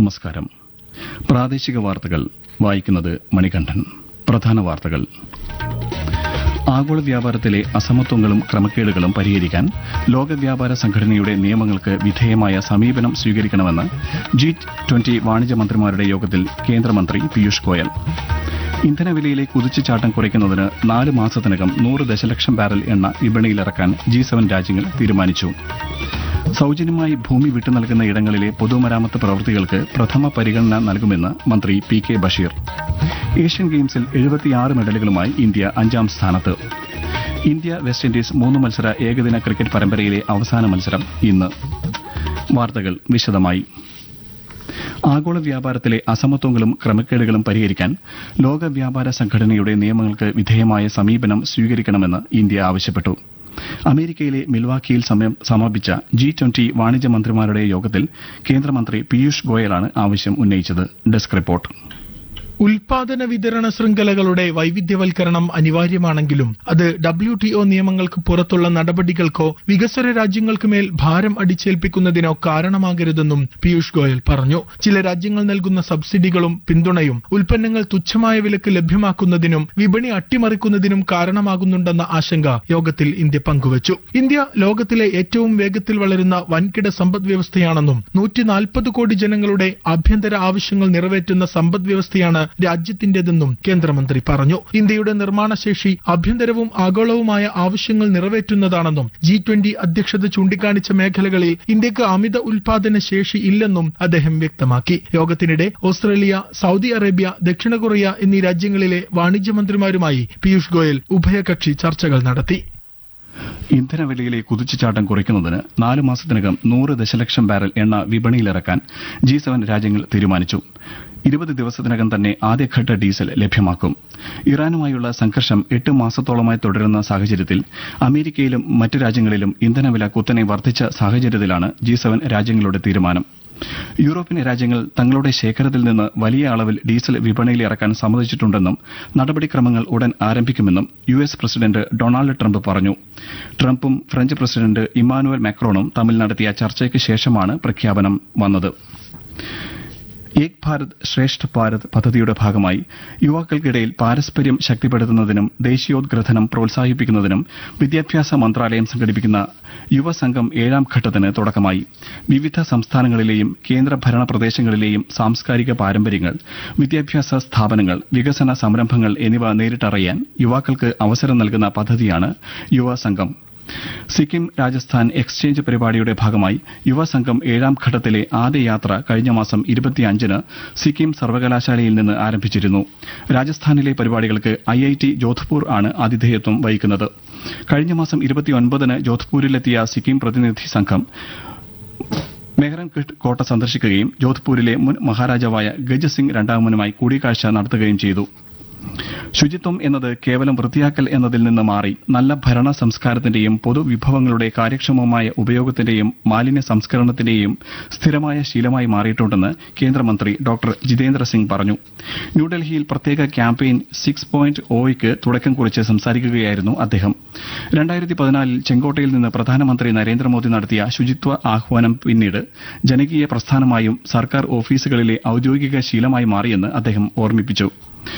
നമസ്കാരം. പ്രാദേശിക വാർത്തകൾ വായിക്കുന്നത് മണികണ്ഠൻ. പ്രധാന വാർത്തകൾ. ആഗോള വ്യാപാരത്തിലെ അസമത്വങ്ങളും ക്രമക്കേടുകളും പരിഹരിക്കാൻ ലോക വ്യാപാര സംഘടനയുടെ നിയമങ്ങൾക്ക് വിധേയമായ സമീപനം സ്വീകരിക്കണമെന്ന് G20 വാണിജ്യ മന്ത്രിമാരുടെ യോഗത്തിൽ കേന്ദ്രമന്ത്രി പീയൂഷ് ഗോയൽ. ഇന്ധനവിലയിലെ കുതിച്ചുചാട്ടം കുറയ്ക്കുന്നതിന് 4 മാസത്തിനകം 100 ദശലക്ഷം ബാരൽ എണ്ണ വിപണിയിലിറക്കാൻ G7 രാജ്യങ്ങൾ തീരുമാനിച്ചു. സൌജന്യമായി ഭൂമി വിട്ടുനൽകുന്ന ഇടങ്ങളിലെ പൊതുമരാമത്ത് പ്രവൃത്തികൾക്ക് പ്രഥമ പരിഗണന നൽകുമെന്ന് മന്ത്രി P.K. ബഷീർ. ഏഷ്യൻ ഗെയിംസിൽ 76 മെഡലുകളുമായി ഇന്ത്യ 5ാം സ്ഥാനത്ത്. ഇന്ത്യ വെസ്റ്റ് ഇൻഡീസ് 3 മത്സര ഏകദിന ക്രിക്കറ്റ് പരമ്പരയിലെ അവസാന മത്സരം ഇന്ന്. വാർത്തകൾ വിശദമായി. ആഗോള വ്യാപാരത്തിലെ അസമത്വങ്ങളും ക്രമക്കേടുകളും പരിഹരിക്കാൻ ലോക വ്യാപാര സംഘടനയുടെ നിയമങ്ങൾക്ക് വിധേയമായ സമീപനം സ്വീകരിക്കണമെന്ന് ഇന്ത്യ ആവശ്യപ്പെട്ടു. അമേരിക്കയിലെ മിൽവാക്കിയിൽ സമാപിച്ച G20 വാണിജ്യ മന്ത്രിമാരുടെ യോഗത്തിൽ കേന്ദ്രമന്ത്രി പീയൂഷ് ഗോയലാണ് ആവശ്യം ഉന്നയിച്ചത്. Desk report. ഉൽപാദന വിതരണ ശൃംഖലകളുടെ വൈവിധ്യവൽക്കരണം അനിവാര്യമാണെങ്കിലും അത് WTO നിയമങ്ങൾക്ക് പുറത്തുള്ള നടപടികൾക്കോ വികസ്വര രാജ്യങ്ങൾക്കുമേൽ ഭാരം അടിച്ചേൽപ്പിക്കുന്നതിനോ കാരണമാകരുതെന്നും പീയൂഷ് ഗോയൽ പറഞ്ഞു. ചില രാജ്യങ്ങൾ നൽകുന്ന സബ്സിഡികളും പിന്തുണയും ഉൽപ്പന്നങ്ങൾ തുച്ഛമായ വിലക്ക് ലഭ്യമാക്കുന്നതിനും വിപണി അട്ടിമറിക്കുന്നതിനും കാരണമാകുന്നുണ്ടെന്ന ആശങ്ക യോഗത്തിൽ ഇന്ത്യ പങ്കുവച്ചു. ഇന്ത്യ ലോകത്തിലെ ഏറ്റവും വേഗത്തിൽ വളരുന്ന വൻകിട സമ്പദ് വ്യവസ്ഥയാണെന്നും 140 കോടി ജനങ്ങളുടെ ആഭ്യന്തര ആവശ്യങ്ങൾ നിറവേറ്റുന്ന സമ്പദ് വ്യവസ്ഥയാണ് രാജ്യത്തിന്റേതെന്നും കേന്ദ്രമന്ത്രി പറഞ്ഞു. ഇന്ത്യയുടെ നിർമ്മാണശേഷി ആഭ്യന്തരവും ആഗോളവുമായ ആവശ്യങ്ങൾ നിറവേറ്റുന്നതാണെന്നും G20 അധ്യക്ഷത ചൂണ്ടിക്കാണിച്ച മേഖലകളിൽ ഇന്ത്യക്ക് അമിത ഉൽപാദന ശേഷി ഇല്ലെന്നും അദ്ദേഹം വ്യക്തമാക്കി. യോഗത്തിനിടെ ഓസ്ട്രേലിയ, സൌദി അറേബ്യ, ദക്ഷിണ കൊറിയ എന്നീ രാജ്യങ്ങളിലെ വാണിജ്യമന്ത്രിമാരുമായി പീയൂഷ് ഗോയൽ ഉഭയകക്ഷി ചർച്ചകൾ നടത്തി. ഇന്ധനവിലയിലെ കുതിച്ചുചാട്ടം കുറയ്ക്കുന്നതിന് 4 മാസത്തിനകം 100 ദശലക്ഷം ബാരൽ എണ്ണ വിപണിയിലിറക്കാൻ G7 രാജ്യങ്ങൾ തീരുമാനിച്ചു. 20 ദിവസത്തിനകം തന്നെ ആദ്യഘട്ട ഡീസൽ ലഭ്യമാക്കും. ഇറാനുമായുള്ള സംഘർഷം 8 മാസത്തോളമായി തുടരുന്ന സാഹചര്യത്തിൽ അമേരിക്കയിലും മറ്റ് രാജ്യങ്ങളിലും ഇന്ധനവില കുത്തനെ വർദ്ധിച്ച സാഹചര്യത്തിലാണ് G7 രാജ്യങ്ങളുടെ തീരുമാനം. യൂറോപ്യൻ രാജ്യങ്ങൾ തങ്ങളുടെ ശേഖരത്തിൽ നിന്ന് വലിയ അളവിൽ ഡീസൽ വിപണിയിൽ ഇറക്കാൻ സമ്മതിച്ചിട്ടുണ്ടെന്നും നടപടിക്രമങ്ങൾ ഉടൻ ആരംഭിക്കുമെന്നും US പ്രസിഡന്റ് ഡൊണാൾഡ് ട്രംപ് പറഞ്ഞു. ട്രംപും ഫ്രഞ്ച് പ്രസിഡന്റ് ഇമ്മാനുവൽ മാക്രോണും തമ്മിൽ നടത്തിയ ചർച്ചയ്ക്ക് ശേഷമാണ് പ്രഖ്യാപനം വന്നത്. ഏക് ഭാരത് ശ്രേഷ്ഠ ഭാരത് പദ്ധതിയുടെ ഭാഗമായി യുവാക്കൾക്കിടയിൽ പാരസ്പര്യം ശക്തിപ്പെടുത്തുന്നതിനും ദേശീയോദ്ഗ്രഥനം പ്രോത്സാഹിപ്പിക്കുന്നതിനും വിദ്യാഭ്യാസ മന്ത്രാലയം സംഘടിപ്പിക്കുന്ന യുവസംഘം 7ാം ഘട്ടത്തിന് തുടക്കമായി. വിവിധ സംസ്ഥാനങ്ങളിലെയും കേന്ദ്രഭരണ പ്രദേശങ്ങളിലെയും സാംസ്കാരിക പാരമ്പര്യങ്ങൾ, വിദ്യാഭ്യാസ സ്ഥാപനങ്ങൾ, വികസന സംരംഭങ്ങൾ എന്നിവ നേരിട്ടറിയാൻ യുവാക്കൾക്ക് അവസരം നൽകുന്ന പദ്ധതിയാണ് യുവസംഘം. സിക്കിം രാജസ്ഥാൻ എക്സ്ചേഞ്ച് പരിപാടിയുടെ ഭാഗമായി യുവസംഘം 7ാം ഘട്ടത്തിലെ ആദ്യ യാത്ര കഴിഞ്ഞ മാസം 25-ന് സിക്കിം സർവകലാശാലയിൽ നിന്ന് ആരംഭിച്ചിരുന്നു. രാജസ്ഥാനിലെ പരിപാടികൾക്ക് IIT ജോധ്പൂർ ആണ് ആതിഥേയത്വം വഹിക്കുന്നത്. കഴിഞ്ഞ മാസം 29-ന് ജോധ്പൂരിലെത്തിയ സിക്കിം പ്രതിനിധി സംഘം മെഹ്റൻഗഡ് കോട്ട സന്ദർശിക്കുകയും ജോധ്പൂരിലെ മുൻ മഹാരാജാവായ ഗജ് സിംഗ് രണ്ടാമനുമായി കൂടിക്കാഴ്ച നടത്തുകയും ചെയ്തു. ശുചിത്വം എന്നത് കേവലം വൃത്തിയാക്കൽ എന്നതിൽ നിന്ന് മാറി നല്ല ഭരണ സംസ്കാരത്തിന്റെയും പൊതുവിഭവങ്ങളുടെ കാര്യക്ഷമമായ ഉപയോഗത്തിന്റെയും മാലിന്യ സംസ്കരണത്തിന്റെയും സ്ഥിരമായ ശീലമായി മാറിയിട്ടുണ്ടെന്ന് കേന്ദ്രമന്ത്രി ഡോക്ടർ ജിതേന്ദ്ര സിംഗ് പറഞ്ഞു. ന്യൂഡൽഹിയിൽ പ്രത്യേക ക്യാമ്പയിൻ 6.0യ്ക്ക് തുടക്കം കുറിച്ച് സംസാരിക്കുകയായിരുന്നു അദ്ദേഹം. 2014-ൽ ചെങ്കോട്ടയിൽ നിന്ന് പ്രധാനമന്ത്രി നരേന്ദ്രമോദി നടത്തിയ ശുചിത്വ ആഹ്വാനം പിന്നീട് ജനകീയ പ്രസ്ഥാനമായും സർക്കാർ ഓഫീസുകളിലെ ഔദ്യോഗിക ശീലമായി മാറിയെന്ന് അദ്ദേഹം ഓർമ്മിപ്പിച്ചു.